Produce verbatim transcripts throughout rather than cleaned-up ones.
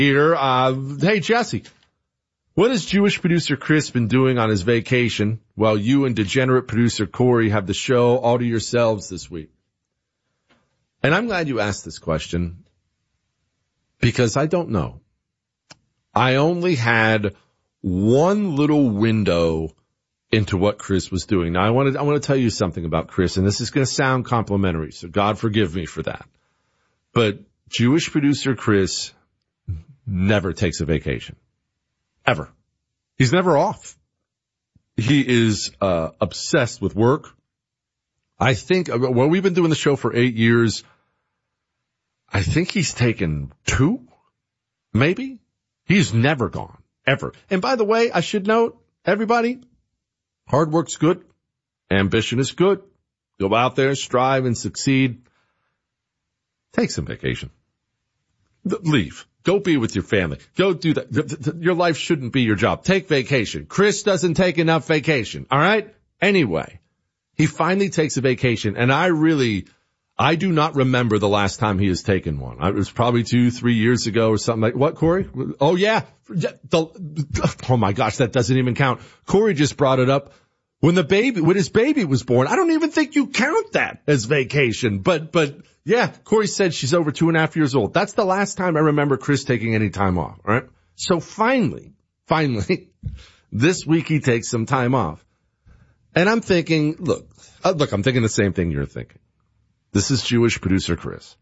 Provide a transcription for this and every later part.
Here, uh, hey, Jesse, what has Jewish producer Chris been doing on his vacation while you and degenerate producer Corey have the show all to yourselves this week? And I'm glad you asked this question because I don't know. I only had one little window into what Chris was doing. Now, I want to, I want to tell you something about Chris, and this is going to sound complimentary, so God forgive me for that. But Jewish producer Chris never takes a vacation. Ever. He's never off. He is uh obsessed with work. I think, well, we've been doing the show for eight years. I think he's taken two, maybe. He's never gone, ever. And by the way, I should note, everybody, hard work's good. Ambition is good. Go out there, strive, and succeed. Take some vacation. Leave. Go be with your family. Go do that. Your life shouldn't be your job. Take vacation. Chris doesn't take enough vacation. All right? Anyway, he finally takes a vacation, and I really, I do not remember the last time he has taken one. It was probably two, three years ago or something like, what, Corey? Oh, yeah. The, oh, my gosh, that doesn't even count. Corey just brought it up. When the baby, when his baby was born, I don't even think you count that as vacation. But, but, yeah, Corey said she's over two and a half years old. That's the last time I remember Chris taking any time off, all right? So finally, finally, this week he takes some time off. And I'm thinking, look, uh, look, I'm thinking the same thing you're thinking. This is Jewish producer Chris.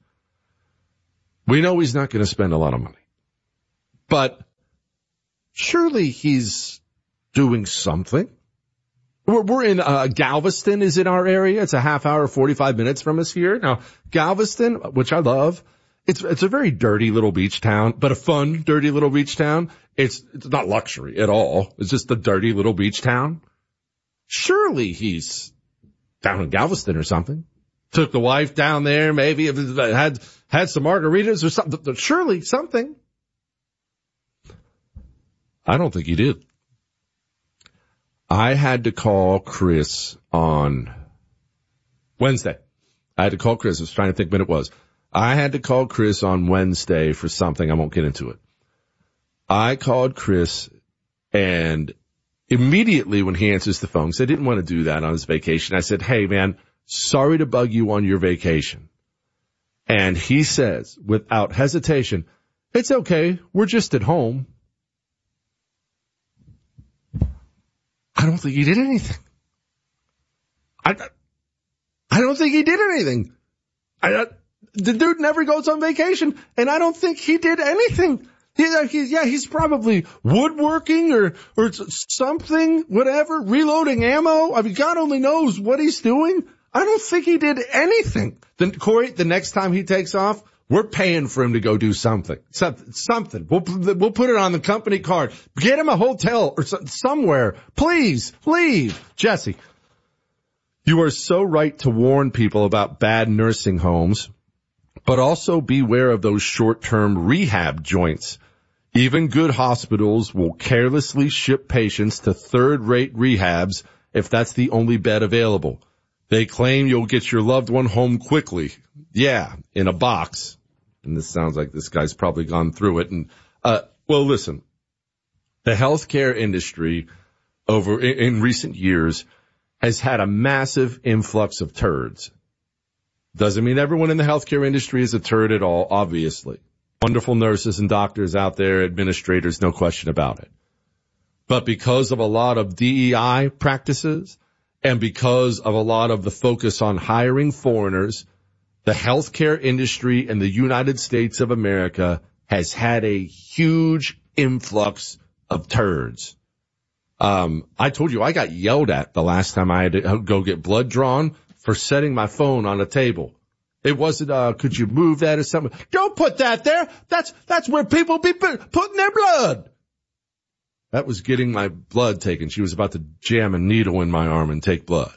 We know he's not going to spend a lot of money. But surely he's doing something. We're in uh, Galveston is in our area. It's a half hour, forty-five minutes from us here. Now, Galveston, which I love, it's it's a very dirty little beach town, but a fun, dirty little beach town. It's it's not luxury at all. It's just a dirty little beach town. Surely he's down in Galveston or something. Took the wife down there, maybe had had some margaritas or something. Surely something. I don't think he did. I had to call Chris on Wednesday. I had to call Chris. I was trying to think when it was. I had to call Chris on Wednesday for something. I won't get into it. I called Chris, and immediately when he answers the phone, because I didn't want to do that on his vacation, I said, hey, man, sorry to bug you on your vacation. And he says, without hesitation, it's okay. We're just at home. I don't think he did anything. I, I don't think he did anything. I, I, the dude never goes on vacation, and I don't think he did anything. He, he, yeah, he's probably woodworking or, or something, whatever, reloading ammo. I mean, God only knows what he's doing. I don't think he did anything. Then, Corey, the next time he takes off, we're paying for him to go do something. Something. something. We'll, we'll put it on the company card. Get him a hotel or some, somewhere. Please, leave. Jesse, you are so right to warn people about bad nursing homes, but also beware of those short-term rehab joints. Even good hospitals will carelessly ship patients to third-rate rehabs if that's the only bed available. They claim you'll get your loved one home quickly. Yeah, in a box. And this sounds like this guy's probably gone through it. And, uh, well, listen, the healthcare industry over in, in recent years has had a massive influx of turds. Doesn't mean everyone in the healthcare industry is a turd at all, obviously. Wonderful nurses and doctors out there, administrators, no question about it. But because of a lot of D E I practices and because of a lot of the focus on hiring foreigners, the healthcare industry in the United States of America has had a huge influx of turds. Um, I told you I got yelled at the last time I had to go get blood drawn for setting my phone on a table. It wasn't, uh, could you move that or something? Don't put that there. That's, that's where people be putting their blood. That was getting my blood taken. She was about to jam a needle in my arm and take blood.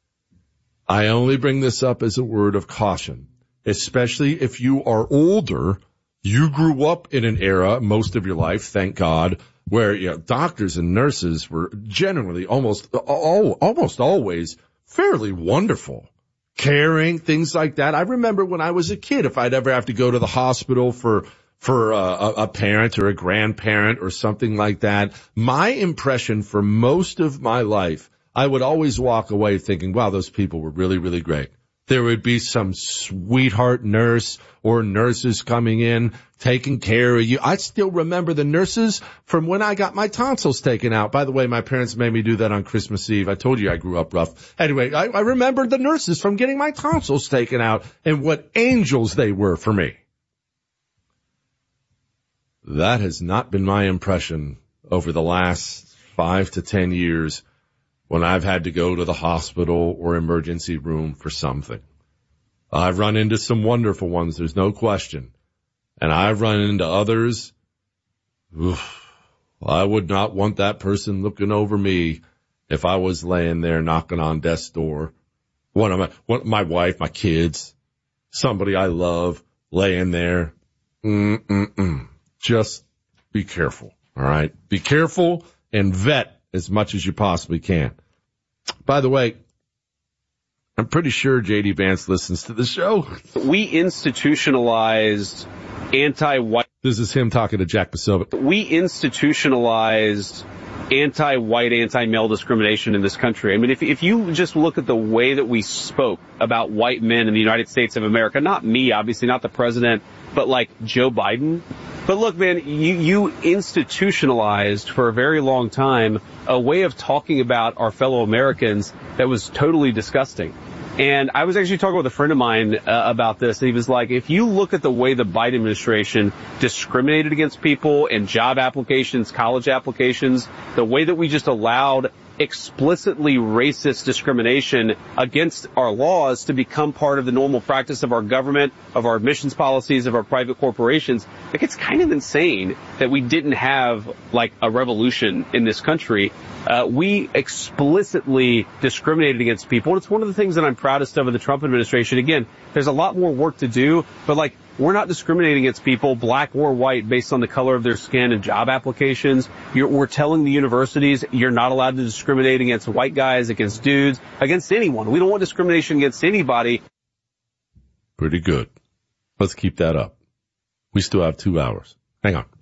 I only bring this up as a word of caution, especially if you are older. You grew up in an era, most of your life, thank God, where, you know, doctors and nurses were generally almost, all, almost always fairly wonderful, caring, things like that. I remember when I was a kid, if I'd ever have to go to the hospital for, for a, a parent or a grandparent or something like that. My impression for most of my life, I would always walk away thinking, wow, those people were really, really great. There would be some sweetheart nurse or nurses coming in, taking care of you. I still remember the nurses from when I got my tonsils taken out. By the way, my parents made me do that on Christmas Eve. I told you I grew up rough. Anyway, I, I remember the nurses from getting my tonsils taken out and what angels they were for me. That has not been my impression over the last five to ten years when I've had to go to the hospital or emergency room for something. I've run into some wonderful ones, there's no question. And I've run into others. Oof, I would not want that person looking over me if I was laying there knocking on death's door. One of my, one, my wife, my kids, somebody I love laying there. Mm-mm-mm. Just be careful, all right? Be careful and vet as much as you possibly can. By the way, I'm pretty sure J D Vance listens to the show. We institutionalized anti-white. This is him talking to Jack Posobiec. We institutionalized anti-white, anti-male discrimination in this country. I mean, if if you just look at the way that we spoke about white men in the United States of America, not me, obviously, not the president, but like Joe Biden. But look, man, you, you institutionalized for a very long time a way of talking about our fellow Americans that was totally disgusting. And I was actually talking with a friend of mine uh, about this. He was like, if you look at the way the Biden administration discriminated against people in job applications, college applications, the way that we just allowed explicitly racist discrimination against our laws to become part of the normal practice of our government, of our admissions policies, of our private corporations, like it's kind of insane that we didn't have like a revolution in this country. Uh, we explicitly discriminated against people. And it's one of the things that I'm proudest of in the Trump administration. Again, there's a lot more work to do, but like we're not discriminating against people, black or white, based on the color of their skin and job applications. You're, we're telling the universities you're not allowed to discriminate against white guys, against dudes, against anyone. We don't want discrimination against anybody. Pretty good. Let's keep that up. We still have two hours. Hang on.